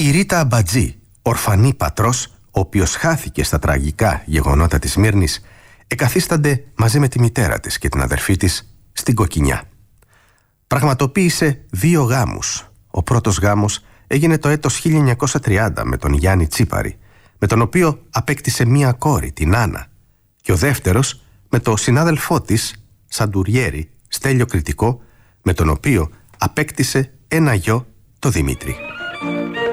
Η Ρίτα Αμπατζή, ορφανή πατρός, ο οποίος χάθηκε στα τραγικά γεγονότα της Σμύρνης, εκαθίστανται μαζί με τη μητέρα της και την αδερφή της στην Κοκκινιά. Πραγματοποίησε 2 γάμους. Ο πρώτος γάμος έγινε το έτος 1930 με τον Γιάννη Τσίπαρη, με τον οποίο απέκτησε 1 κόρη, την Άννα, και ο δεύτερος με τον συνάδελφό της, Σαντουριέρη, Στέλιο Κρητικό, με τον οποίο απέκτησε 1 γιο, το Δημήτρη.